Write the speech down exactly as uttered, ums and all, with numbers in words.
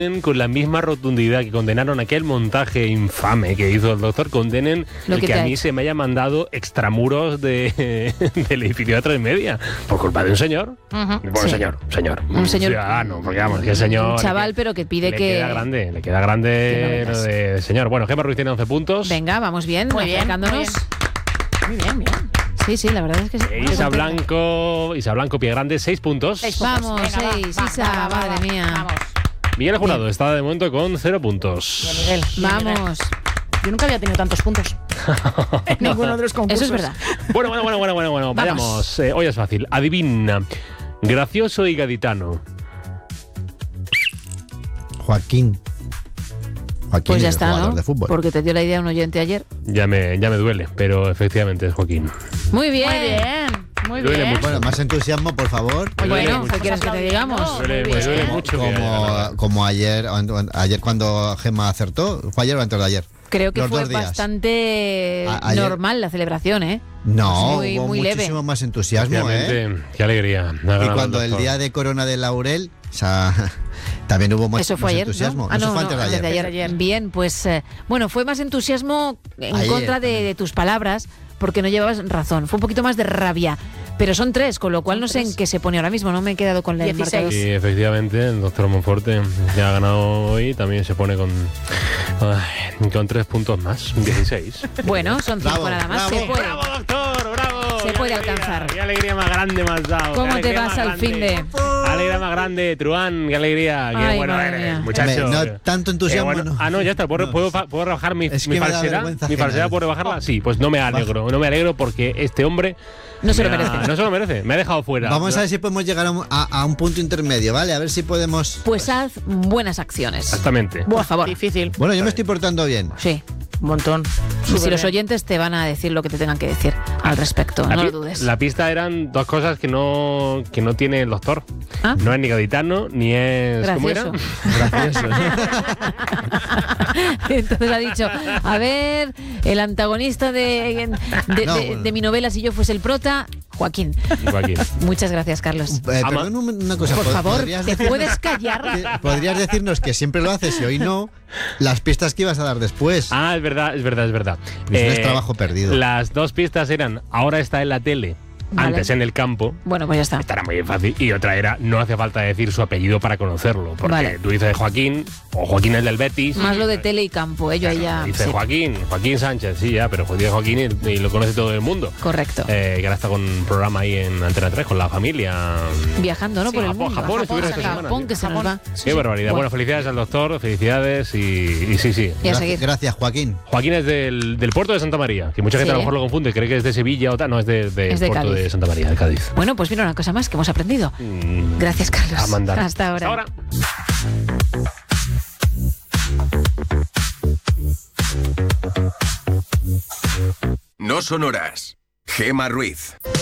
con la misma rotundidad que condenaron aquel montaje infame que hizo el doctor, condenen Lo el que que, te a ha mí hecho. se me haya mandado extramuros de, del edificio de tres media por culpa de un señor. Ujú. Bueno, Sí. señor, señor. Un señor- ciudadano, porque vamos, que señor... Un chaval, le- pero que pide le que... queda grande, le queda grande que no lo veas. de señor. Bueno, Gemma Ruiz tiene once puntos. Venga, vamos bien, Muy bien, acercándonos. muy bien, muy bien. Sí, sí, la verdad es que sí. E Muy Isa contenta. Blanco, Isa Blanco, pie grande, seis puntos. Seis puntos. Vamos, Venga, va, seis, va, Isa, va, va, va, madre va. mía. Vamos. Miguel Jurado está de momento con cero puntos. Bien, Miguel. Bien, Miguel. Vamos. Yo nunca había tenido tantos puntos en ninguno de los concursos. Eso es verdad. Bueno, bueno, bueno, bueno, bueno, bueno. Vamos. Vayamos. Eh, hoy es fácil. Adivina. Gracioso y gaditano. Joaquín. Joaquín Pues ya es el está, jugador ¿no? de fútbol. Porque te dio la idea un oyente ayer. Ya me, ya me duele, pero efectivamente es Joaquín. Muy bien. Muy bien, muy Duele bien. mucho. Bueno, más entusiasmo, por favor. Me duele Bueno, mucho. ¿qué quieres que te digamos? Muy Duele- me bien. duele Como, mucho que haya como, ganado. como ayer, ayer cuando Gemma acertó. ¿Fue ayer o antes de ayer? Creo que Los fue dos días. bastante A- ayer- normal la celebración, ¿eh? No, Muy- hubo muy leve. muchísimo más entusiasmo, ¿eh? Efectivamente, qué alegría. Ha Y ganado cuando el doctor. día de Corona de Laurel, o sea, también hubo más, Eso fue más ayer, entusiasmo. ¿no? Ah, Eso no, fue no, antes de antes ayer. de ayer. Bien, pues eh, bueno, fue más entusiasmo en Ayer contra de, también. de tus palabras, porque no llevabas razón. Fue un poquito más de rabia. Pero son tres, con lo cual Son no sé tres. en qué se pone ahora mismo. No me he quedado con la Dieciséis. marcador. Sí, efectivamente, el doctor Monforte ya ha ganado hoy. También se pone con, ay, con tres puntos más, dieciséis. Bueno, son cinco Bravo, nada más. bravo. Se puede. ¡Bravo, doctor! ¡Bravo! Se ¡Qué puede alegría! alcanzar. ¡Qué alegría más grande me has dado! ¿Cómo ¡Qué te alegría vas más al grande! fin de...? ¡Alegría más grande, Truán! ¡Qué alegría! ¡Qué Ay, bueno madre eres, mía. muchacho! Hombre, no tanto entusiasmo, Qué bueno. no. Ah, no, ya está. ¿Puedo, No. puedo, fa- puedo rebajar mi, Es que mi me da falsedad? vergüenza ¿Mi ajena. falsedad puedo rebajarla? Sí, pues no me alegro. No me alegro porque este hombre... No se lo me ha- merece. No se lo merece. Me ha dejado fuera. Vamos a ver si podemos llegar a un, a- a un punto intermedio, ¿vale? A ver si podemos... Pues haz buenas acciones. Exactamente. Por favor. Difícil. Bueno, yo me estoy portando bien. Sí. Un montón. Y si los oyentes te van a decir lo que te tengan que decir al respecto, La no pi- lo dudes. La pista eran dos cosas que no, que no tiene el doctor. ¿Ah? No es ni gaditano, ni es... ¿Cómo era? Gracioso. Gracioso. Entonces ha dicho, a ver, el antagonista de, de, No, de- bueno. de mi novela, si yo fuese el prota, Joaquín. Joaquín. Muchas gracias, Carlos. Eh, Ama- perdón un- una cosa. Por ¿pod- favor, ¿podrías ¿te decirnos- puedes callar? que- Podrías decirnos que siempre lo haces y hoy no, las pistas que ibas a dar después. Ah, es verdad, es verdad, es verdad. Pues no es trabajo perdido. Las dos pistas eran, ahora está en la tele, Vale. antes en el campo. Bueno, pues ya está. Esta era muy fácil. Y otra era, no hace falta decir su apellido para conocerlo. Porque Vale. tú dices Joaquín, o Joaquín es del Betis. Más lo de tele y campo, ¿eh? Yo ahí ya... Dice sí. Joaquín, Joaquín Sánchez, sí, ya, pero dice Joaquín y, y lo conoce todo el mundo. Correcto. Eh, que ahora está con un programa ahí en Antena tres con la familia. Viajando, ¿no? Sí, Por el Japón, mundo. Japón, estuvieron esta Japón, semana, sí. que se nos Japón. va. Qué barbaridad. Bueno. Bueno, felicidades al doctor, felicidades y, y sí, sí. Y a Gracias, seguir. gracias, Joaquín. Joaquín es del, del puerto de Santa María, que mucha gente Sí. a lo mejor lo confunde, cree que es de Sevilla o tal. No, es de- del Es de puerto Cádiz. de Santa María, de Cádiz. Bueno, pues mira una cosa más que hemos aprendido. Mm, Gracias, Carlos. a mandar. Hasta ahora. Hasta ahora. No son horas. Gemma Ruiz.